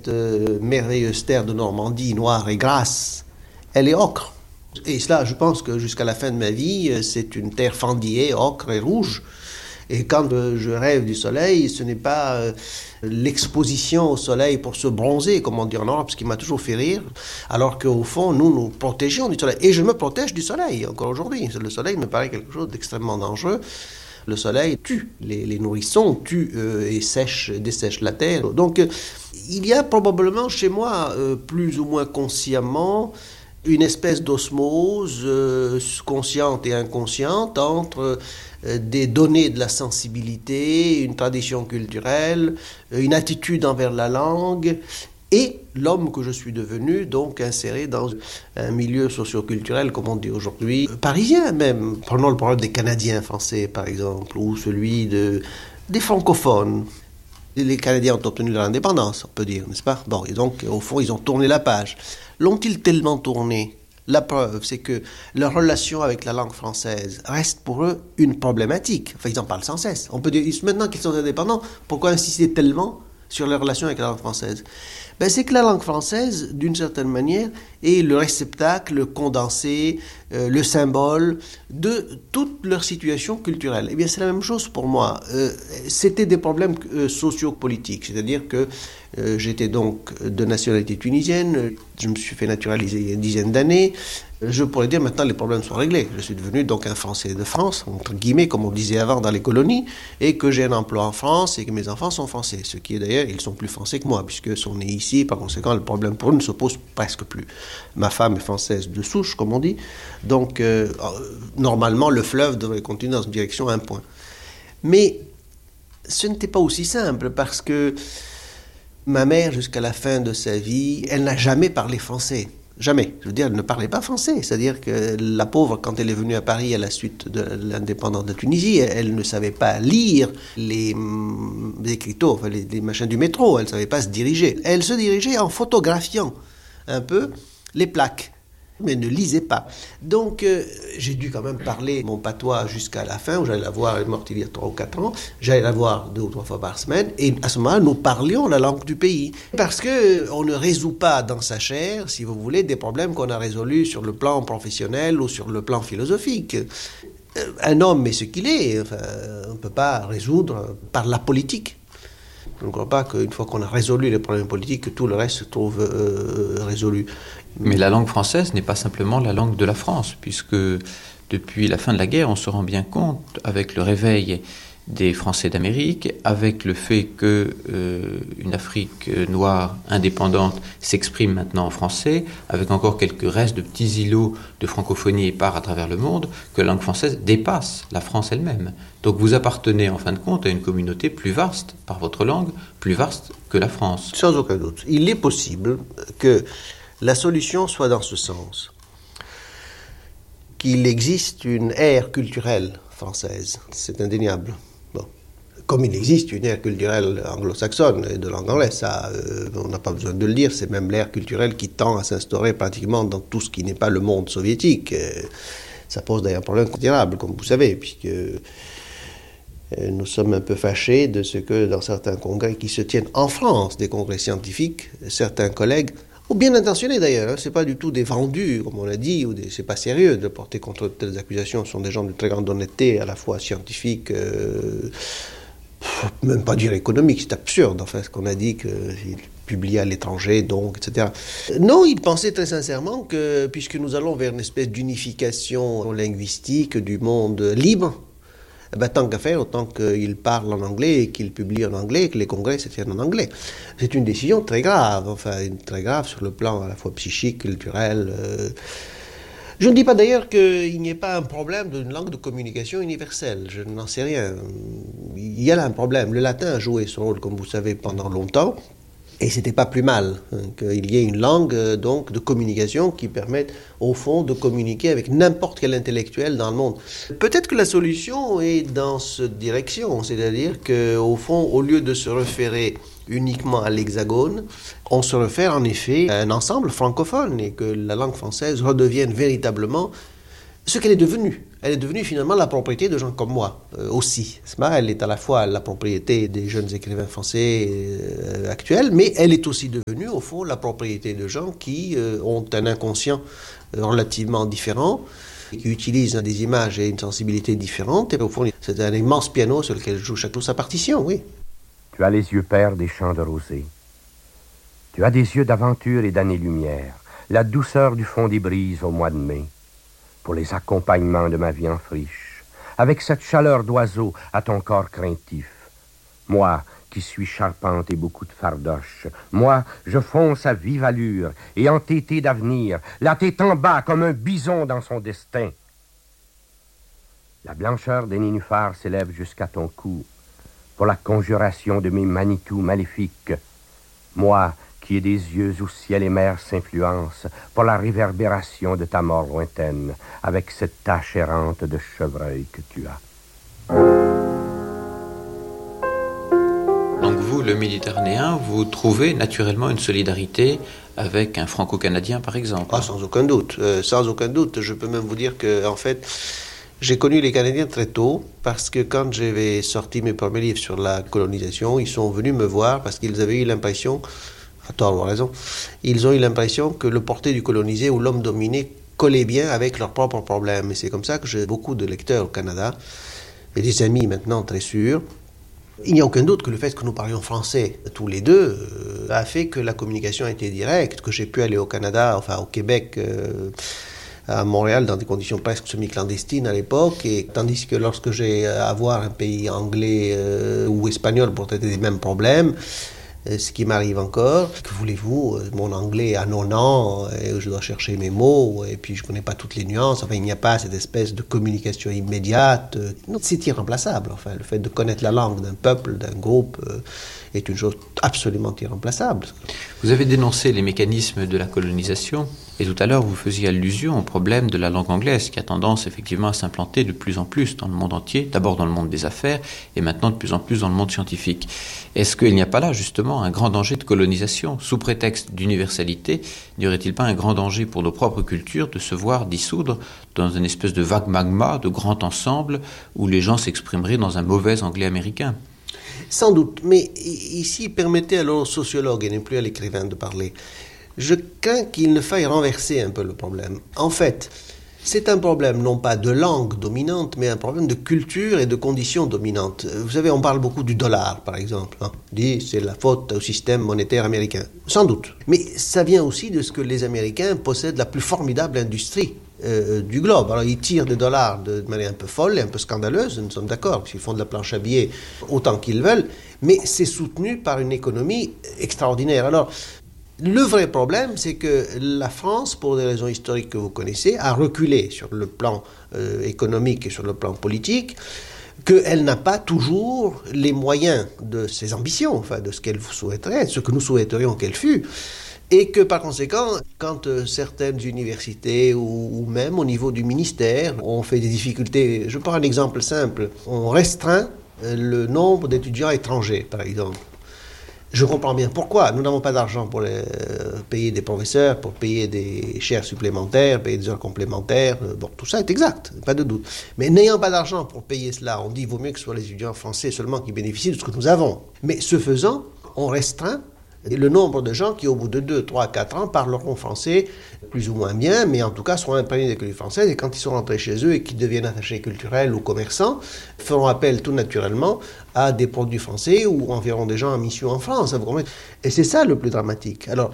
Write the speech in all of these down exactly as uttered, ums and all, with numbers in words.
cette euh, merveilleuse terre de Normandie, noire et grasse, elle est ocre. Et cela, je pense que jusqu'à la fin de ma vie, c'est une terre fendillée, ocre et rouge. Et quand euh, je rêve du soleil, ce n'est pas euh, l'exposition au soleil pour se bronzer, comme on dit en Europe, ce qui m'a toujours fait rire, alors qu'au fond, nous nous protégeons du soleil. Et je me protège du soleil, encore aujourd'hui. Le soleil me paraît quelque chose d'extrêmement dangereux. Le soleil tue les, les nourrissons, tue euh, et sèche, dessèche la terre. Donc, euh, il y a probablement chez moi, euh, plus ou moins consciemment, une espèce d'osmose euh, consciente et inconsciente entre euh, des données de la sensibilité, une tradition culturelle, euh, une attitude envers la langue et l'homme que je suis devenu, donc inséré dans un milieu socio-culturel, comme on dit aujourd'hui, parisien même. Prenons le problème des Canadiens français, par exemple, ou celui de, des francophones. Les Canadiens ont obtenu leur indépendance, on peut dire, n'est-ce pas? Bon, et donc, au fond, ils ont tourné la page. L'ont-ils tellement tourné? La preuve, c'est que leur relation avec la langue française reste pour eux une problématique. Enfin, ils en parlent sans cesse. On peut dire, maintenant qu'ils sont indépendants, pourquoi insister tellement sur leur relation avec la langue française? Ben, c'est que la langue française, d'une certaine manière, est le réceptacle, le condensé, euh, le symbole de toute leur situation culturelle. Eh bien, c'est la même chose pour moi. Euh, c'était des problèmes euh, socio-politiques, c'est-à-dire que euh, j'étais donc de nationalité tunisienne, je me suis fait naturaliser il y a une dizaine d'années. Je pourrais dire maintenant les problèmes sont réglés. Je suis devenu donc un Français de France, entre guillemets, comme on disait avant dans les colonies, et que j'ai un emploi en France et que mes enfants sont français. Ce qui est d'ailleurs, ils sont plus français que moi, puisque sont nés ici, par conséquent, le problème pour eux ne se pose presque plus. Ma femme est française de souche, comme on dit, donc euh, normalement le fleuve devrait continuer dans une direction un point. Mais ce n'était pas aussi simple, parce que ma mère, jusqu'à la fin de sa vie, elle n'a jamais parlé français. Jamais. Je veux dire, elle ne parlait pas français. C'est-à-dire que la pauvre, quand elle est venue à Paris à la suite de l'indépendance de Tunisie, elle ne savait pas lire les, les écriteaux, enfin les, les machins du métro. Elle ne savait pas se diriger. Elle se dirigeait en photographiant un peu les plaques, mais ne lisait pas. Donc, euh, j'ai dû quand même parler mon patois jusqu'à la fin, où j'allais la voir, elle est morte il y a trois ou quatre ans, j'allais la voir deux ou trois fois par semaine, et à ce moment-là, nous parlions la langue du pays. Parce qu'on ne résout pas dans sa chair, si vous voulez, des problèmes qu'on a résolus sur le plan professionnel ou sur le plan philosophique. Un homme est ce qu'il est, enfin, on ne peut pas résoudre par la politique. Je ne crois pas qu'une fois qu'on a résolu les problèmes politiques, que tout le reste se trouve euh, résolu. Mais la langue française n'est pas simplement la langue de la France, puisque depuis la fin de la guerre, on se rend bien compte, avec le réveil des Français d'Amérique, avec le fait qu'une euh, Afrique noire indépendante s'exprime maintenant en français, avec encore quelques restes de petits îlots de francophonie épars à travers le monde, que la langue française dépasse la France elle-même. Donc vous appartenez en fin de compte à une communauté plus vaste, par votre langue, plus vaste que la France. Sans aucun doute. Il est possible que la solution soit dans ce sens, qu'il existe une ère culturelle française, c'est indéniable. Bon. Comme il existe une ère culturelle anglo-saxonne et de langue anglaise, ça, euh, on n'a pas besoin de le dire, c'est même l'ère culturelle qui tend à s'instaurer pratiquement dans tout ce qui n'est pas le monde soviétique. Euh, ça pose d'ailleurs un problème considérable, comme vous savez, puisque euh, nous sommes un peu fâchés de ce que dans certains congrès qui se tiennent en France, des congrès scientifiques, certains collègues, ou bien intentionnés d'ailleurs, hein, c'est pas du tout des vendus, comme on l'a dit, ou des, c'est pas sérieux de porter contre telles accusations, ce sont des gens de très grande honnêteté, à la fois scientifique, euh, même pas dire économique, c'est absurde, enfin, ce qu'on a dit, qu'il publiait à l'étranger, donc, et cetera. Non, il pensait très sincèrement que, puisque nous allons vers une espèce d'unification linguistique du monde libre, eh ben, tant qu'à faire, autant qu'il parle en anglais et qu'il publie en anglais et que les congrès se tiennent en anglais. C'est une décision très grave, enfin, très grave sur le plan à la fois psychique, culturel. Euh... Je ne dis pas d'ailleurs qu'il n'y ait pas un problème d'une langue de communication universelle, je n'en sais rien. Il y a là un problème. Le latin a joué ce rôle, comme vous savez, pendant longtemps. Et c'était pas plus mal hein, qu'il y ait une langue euh, donc de communication qui permette au fond de communiquer avec n'importe quel intellectuel dans le monde. Peut-être que la solution est dans cette direction, c'est-à-dire qu'au fond, au lieu de se référer uniquement à l'hexagone, on se réfère en effet à un ensemble francophone et que la langue française redevienne véritablement ce qu'elle est devenue, elle est devenue finalement la propriété de gens comme moi euh, aussi. Elle est à la fois la propriété des jeunes écrivains français euh, actuels, mais elle est aussi devenue au fond la propriété de gens qui euh, ont un inconscient relativement différent, qui utilisent des images et une sensibilité différente. Et au fond, c'est un immense piano sur lequel joue chacun sa partition, oui. Tu as les yeux pères des champs de rosée. Tu as des yeux d'aventure et d'années-lumière, la douceur du fond des brises au mois de mai, pour les accompagnements de ma vie en friche, avec cette chaleur d'oiseau à ton corps craintif. Moi, qui suis charpente et beaucoup de fardoche, moi, je fonce à vive allure et entêté d'avenir, la tête en bas comme un bison dans son destin. La blancheur des nénuphars s'élève jusqu'à ton cou, pour la conjuration de mes Manitou maléfiques. Moi, qui ai des yeux où ciel et mer s'influencent, pour la réverbération de ta mort lointaine, avec cette tache errante de chevreuil que tu as. Donc vous, le Méditerranéen, vous trouvez naturellement une solidarité avec un Franco-Canadien, par exemple? Ah, sans aucun doute, euh, sans aucun doute. Je peux même vous dire que, en fait, j'ai connu les Canadiens très tôt, parce que quand j'avais sorti mes premiers livres sur la colonisation, ils sont venus me voir parce qu'ils avaient eu l'impression, à tort ou à raison, ils ont eu l'impression que le porté du colonisé ou l'homme dominé collait bien avec leurs propres problèmes. Et c'est comme ça que j'ai beaucoup de lecteurs au Canada, et des amis maintenant très sûrs. Il n'y a aucun doute que le fait que nous parlions français tous les deux euh, a fait que la communication a été directe, que j'ai pu aller au Canada, enfin au Québec, euh, à Montréal, dans des conditions presque semi-clandestines à l'époque, et tandis que lorsque j'ai à voir un pays anglais euh, ou espagnol pour traiter des mêmes problèmes, euh, ce qui m'arrive encore, que voulez-vous, euh, mon anglais a non ans, et je dois chercher mes mots, et puis je ne connais pas toutes les nuances, enfin il n'y a pas cette espèce de communication immédiate, euh, non, c'est irremplaçable, enfin le fait de connaître la langue d'un peuple, d'un groupe, euh, est une chose absolument irremplaçable. Vous avez dénoncé les mécanismes de la colonisation, et tout à l'heure vous faisiez allusion au problème de la langue anglaise qui a tendance effectivement à s'implanter de plus en plus dans le monde entier, d'abord dans le monde des affaires et maintenant de plus en plus dans le monde scientifique. Est-ce qu'il n'y a pas là justement un grand danger de colonisation? Sous prétexte d'universalité, n'y aurait-il pas un grand danger pour nos propres cultures de se voir dissoudre dans une espèce de vague magma, de grand ensemble, où les gens s'exprimeraient dans un mauvais anglais américain? Sans doute, mais ici, permettez alors au sociologue et non plus à l'écrivain de parler. Je crains qu'il ne faille renverser un peu le problème. En fait, c'est un problème non pas de langue dominante, mais un problème de culture et de conditions dominantes. Vous savez, on parle beaucoup du dollar, par exemple. Hein. On dit c'est la faute au système monétaire américain. Sans doute. Mais ça vient aussi de ce que les Américains possèdent la plus formidable industrie euh, du globe. Alors, ils tirent des dollars de manière un peu folle et un peu scandaleuse, nous sommes d'accord, parce qu'ils font de la planche à billets autant qu'ils veulent, mais c'est soutenu par une économie extraordinaire. Alors, le vrai problème, c'est que la France, pour des raisons historiques que vous connaissez, a reculé sur le plan euh, économique et sur le plan politique, qu'elle n'a pas toujours les moyens de ses ambitions, enfin de ce qu'elle souhaiterait, de ce que nous souhaiterions qu'elle fût, et que par conséquent, quand euh, certaines universités ou, ou même au niveau du ministère ont fait des difficultés, je prends un exemple simple, on restreint euh, le nombre d'étudiants étrangers, par exemple. Je comprends bien pourquoi. Nous n'avons pas d'argent pour les, euh, payer des professeurs, pour payer des chaires supplémentaires, payer des heures complémentaires. Euh, bon, tout ça est exact, pas de doute. Mais n'ayant pas d'argent pour payer cela, on dit qu'il vaut mieux que ce soit les étudiants français seulement qui bénéficient de ce que nous avons. Mais ce faisant, on restreint le nombre de gens qui, au bout de deux, trois, quatre ans, parleront français plus ou moins bien, mais en tout cas seront imprégnés de culture française, et quand ils sont rentrés chez eux et qu'ils deviennent attachés culturels ou commerçants, feront appel tout naturellement à des produits français ou enverront des gens en mission en France. Vous comprenez ? Et c'est ça le plus dramatique. Alors,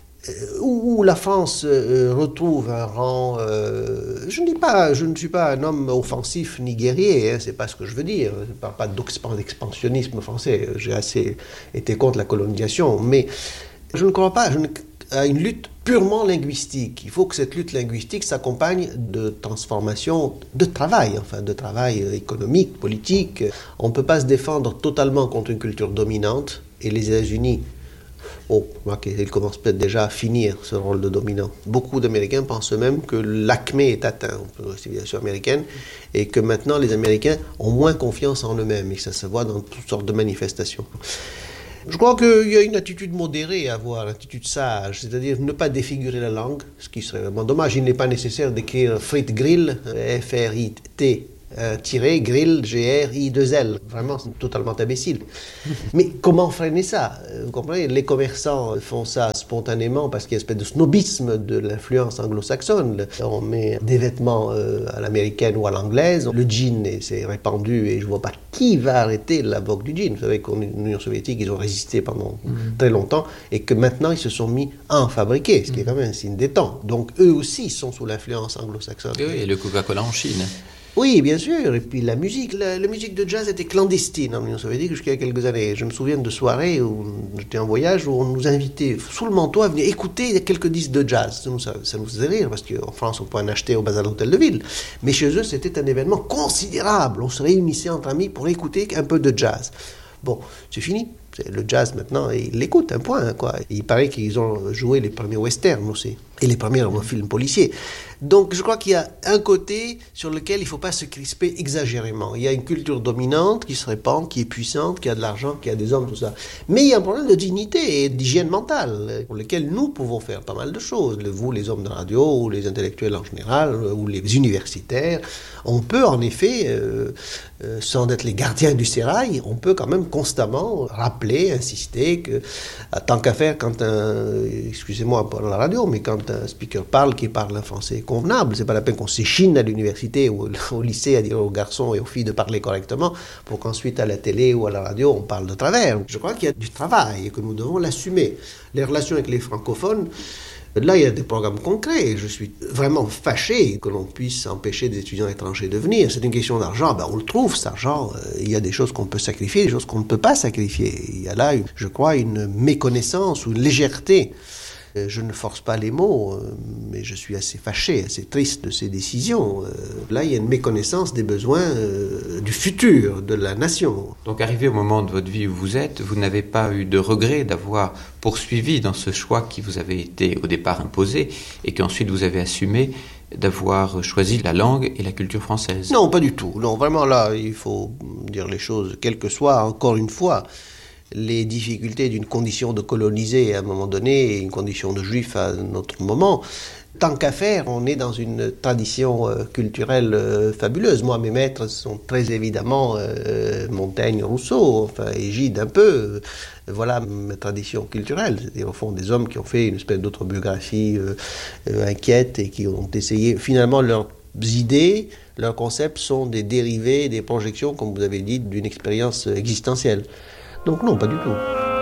où, où la France euh, retrouve un rang... Euh, je ne dis pas, je ne suis pas un homme offensif ni guerrier, hein, c'est pas ce que je veux dire. Je ne parle pas d'expansionnisme français. J'ai assez été contre la colonisation, mais je ne crois pas je ne, à une lutte purement linguistique. Il faut que cette lutte linguistique s'accompagne de transformations de travail, enfin de travail économique, politique. On ne peut pas se défendre totalement contre une culture dominante, et les États-Unis... Oh, ils commencent peut-être déjà à finir ce rôle de dominant. Beaucoup d'Américains pensent même que l'acmé est atteint de la civilisation américaine et que maintenant les Américains ont moins confiance en eux-mêmes et que ça se voit dans toutes sortes de manifestations. Je crois qu'il y a une attitude modérée à avoir, une attitude sage, c'est-à-dire ne pas défigurer la langue, ce qui serait vraiment dommage. Il n'est pas nécessaire d'écrire frites grill, F R I T. Euh, tiré, grill, G R I deux L. Vraiment, c'est totalement imbécile. Mais comment freiner ça? Vous comprenez? Les commerçants font ça spontanément parce qu'il y a une espèce de snobisme de l'influence anglo-saxonne. On met des vêtements euh, à l'américaine ou à l'anglaise. Le jean, c'est répandu et je ne vois pas qui va arrêter la vogue du jean. Vous savez qu'en Union soviétique, ils ont résisté pendant mmh. très longtemps et que maintenant, ils se sont mis à en fabriquer, ce qui est quand même un signe des temps. Donc, eux aussi sont sous l'influence anglo-saxonne. Et oui, et le Coca-Cola en Chine. Oui, bien sûr. Et puis la musique, la, la musique de jazz était clandestine en Union soviétique jusqu'à quelques années. Je me souviens de soirées où j'étais en voyage où on nous invitait sous le manteau à venir écouter quelques disques de jazz. Ça, ça nous faisait rire parce qu'en France on pouvait en acheter au bazar de l'hôtel de ville. Mais chez eux c'était un événement considérable. On se réunissait entre amis pour écouter un peu de jazz. Bon, c'est fini. Le jazz maintenant, ils l'écoutent, un point. Quoi. Il paraît qu'ils ont joué les premiers westerns aussi, et les premiers films policiers. Donc je crois qu'il y a un côté sur lequel il ne faut pas se crisper exagérément. Il y a une culture dominante qui se répand, qui est puissante, qui a de l'argent, qui a des hommes, tout ça. Mais il y a un problème de dignité et d'hygiène mentale, pour lequel nous pouvons faire pas mal de choses. Vous, les hommes de radio, ou les intellectuels en général, ou les universitaires, on peut en effet, euh, euh, sans être les gardiens du sérail, on peut quand même constamment rappeler, insister que, tant qu'à faire, quand un, excusez-moi pour la radio, mais quand un speaker parle, qu'il parle un français convenable, c'est pas la peine qu'on s'échine à l'université ou au lycée à dire aux garçons et aux filles de parler correctement pour qu'ensuite à la télé ou à la radio on parle de travers. Je crois qu'il y a du travail et que nous devons l'assumer. Les relations avec les francophones, là, il y a des programmes concrets. Je suis vraiment fâché que l'on puisse empêcher des étudiants étrangers de venir. C'est une question d'argent. Ben, on le trouve, cet argent. Il y a des choses qu'on peut sacrifier, des choses qu'on ne peut pas sacrifier. Il y a là, je crois, une méconnaissance ou une légèreté. Je ne force pas les mots, mais je suis assez fâché, assez triste de ces décisions. Là, il y a une méconnaissance des besoins du futur de la nation. Donc, arrivé au moment de votre vie où vous êtes, vous n'avez pas eu de regret d'avoir poursuivi dans ce choix qui vous avait été au départ imposé et qu'ensuite vous avez assumé d'avoir choisi la langue et la culture française? Non, pas du tout. Non, vraiment là, il faut dire les choses, quelles que soient, encore une fois, les difficultés d'une condition de colonisé à un moment donné et une condition de juif à un autre moment. Tant qu'à faire, on est dans une tradition euh, culturelle euh, fabuleuse. Moi, mes maîtres sont très évidemment euh, Montaigne, Rousseau, enfin Égide un peu. Euh, voilà ma tradition culturelle. C'est-à-dire au fond des hommes qui ont fait une espèce d'autobiographie euh, euh, inquiète et qui ont essayé finalement leurs idées, leurs concepts sont des dérivés, des projections, comme vous avez dit, d'une expérience existentielle. Donc non, pas du tout.